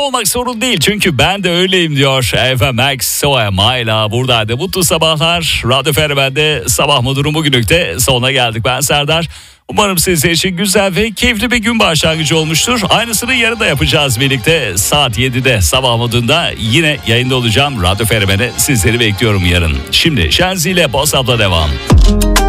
olmak sorun değil. Çünkü ben de öyleyim diyor. Eva Max, So Am I'la buradaydı. Mutlu sabahlar. Radyo Fenomen'de sabah modunun bugünlük de sonuna geldik. Ben Serdar. Umarım sizler için güzel ve keyifli bir gün başlangıcı olmuştur. Aynısını yarın da yapacağız birlikte. Saat 7'de sabah modunda yine yayında olacağım. Radyo Fenomen'e sizleri bekliyorum yarın. Şimdi Şenzi ile Boss Abla devam.